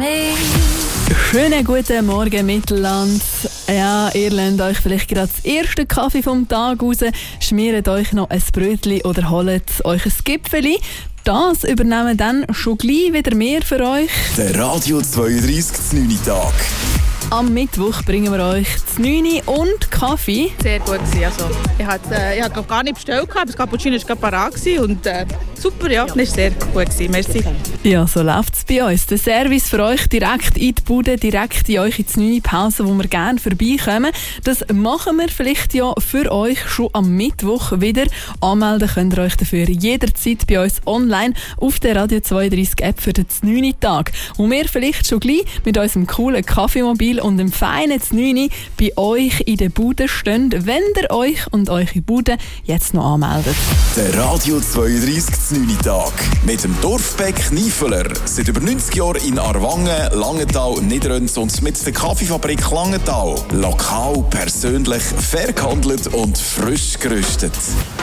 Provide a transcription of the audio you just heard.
Schönen guten Morgen, Mittelland. Ja, ihr lernt euch vielleicht gerade das erste Kaffee vom Tag raus, schmiert euch noch ein Brötchen oder holt euch ein Gipfeli. Das übernehmen dann schon gleich wieder mehr für euch. Der Radio 32 9-Tag. Am Mittwoch bringen wir euch das 9 und Kaffee. Sehr gut gewesen. Also, ich hatte gar nicht bestellt, aber das Cappuccino war gerade parat und super, ja, das war sehr gut gewesen. Merci. Ja, so läuft es bei uns. Der Service für euch direkt in die Bude, direkt in euch ins 9 Pause, wo wir gerne vorbeikommen. Das machen wir vielleicht ja für euch schon am Mittwoch wieder. Anmelden könnt ihr euch dafür jederzeit bei uns online auf der Radio 32 App für den 9. Tag. Und wir vielleicht schon gleich mit unserem coolen Kaffeemobil und dem feinen 9 bei euch in der Bude stehen, wenn ihr euch und eure Bude jetzt noch anmeldet. Der Radio 32 9-Tag mit dem Dorfbäck Niefeler. Seit über 90 Jahren in Aarwangen, Langenthal, Niederönz und mit der Kaffeefabrik Langenthal. Lokal, persönlich, fair gehandelt und frisch gerüstet.